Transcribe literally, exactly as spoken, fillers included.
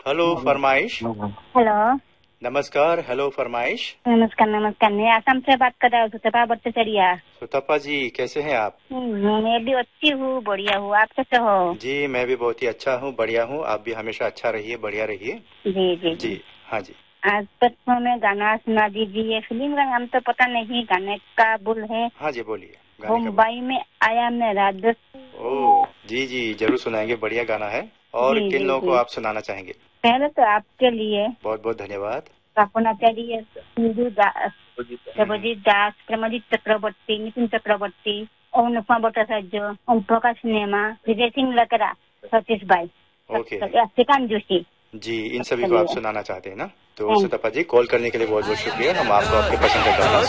Hello फरमाइश। Hello नमस्कार। Hello फरमाइश। नमस्कार नमस्कार। मैं आसाम से बात कर रहा हूँ, सुतपा भट्टाचार्य। सुतप्पा जी कैसे हैं आप? मैं भी अच्छी हूँ, बढ़िया हूँ। आप कैसे हो? जी मैं भी बहुत ही अच्छा हूँ, बढ़िया हूँ। आप भी हमेशा अच्छा रहिए, बढ़िया रहिए। जी जी जी जी। हाँ जी। आज तक में गाना सुना दीजिए। फिल्म का नाम तो पता नहीं, गाने का बोल है हाँ जी बोलिए। गाने का बोल। मुंबई में आया मैं राजस्थान। ओह जी जी जरूर सुनाएंगे, बढ़िया गाना है। और जी किन जी लोगों को जी। आप सुनाना चाहेंगे? पहले तो आपके लिए बहुत बहुत धन्यवाद। पापनाचार्य, सिंधु दास, हम्म, देवजीत दास, प्रेमजीत चक्रवर्ती, नितिन चक्रवर्ती, अनुपमा भट्टाचार्य, ओम प्रकाश नेमा, विजय सिंह लकड़ा, सतीश भाई, ओके। श्रीकांत जोशी। जी इन सभी को आप चलिए, सुनाना चाहते हैं ना? तो थैंक सुतप्पा जी कॉल करने के लिए बहुत बहुत शुक्रिया। हम आपको आपके पसंद का गाना